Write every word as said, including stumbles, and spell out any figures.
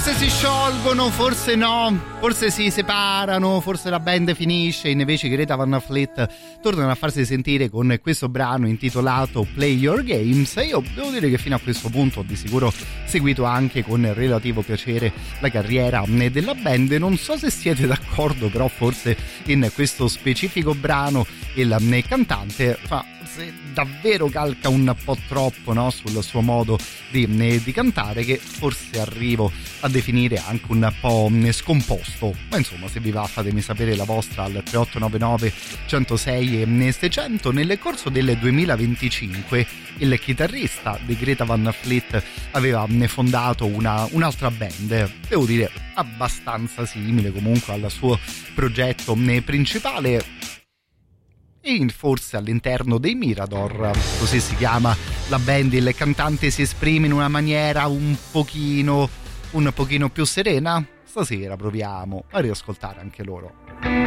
Forse si sciolgono, forse no, forse si separano, forse la band finisce, invece Greta Van Fleet tornano a farsi sentire con questo brano intitolato Play Your Games. E io devo dire che fino a questo punto ho di sicuro seguito anche con relativo piacere la carriera della band. Non so se siete d'accordo, però forse in questo specifico brano il cantante fa davvero calca un po' troppo, no, sul suo modo di, di cantare, che forse arrivo a definire anche un po' scomposto. Ma insomma, se vi va fatemi sapere la vostra al tre otto nove nove uno zero sei seicento. Nel corso del duemilaventicinque il chitarrista di Greta Van Fleet aveva fondato una, un'altra band, devo dire abbastanza simile comunque al suo progetto principale, e forse all'interno dei Mirador, così si chiama la band, il cantante si esprime in una maniera un pochino un pochino più serena. Stasera proviamo a riascoltare anche loro.